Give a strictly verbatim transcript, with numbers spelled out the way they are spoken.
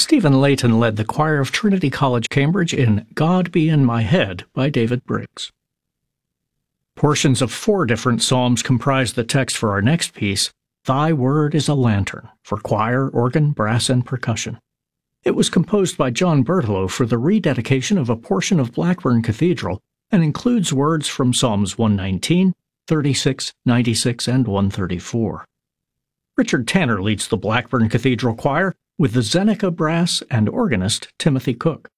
Stephen Layton led the choir of Trinity College, Cambridge in God Be in My Head by David Briggs. Portions of four different psalms comprise the text for our next piece, Thy Word is a Lantern, for choir, organ, brass, and percussion. It was composed by John Berthelot for the rededication of a portion of Blackburn Cathedral and includes words from Psalms one nineteen, thirty-six, ninety-six, and one thirty-four. Richard Tanner leads the Blackburn Cathedral Choir with the Zeneca Brass and organist Timothy Cook.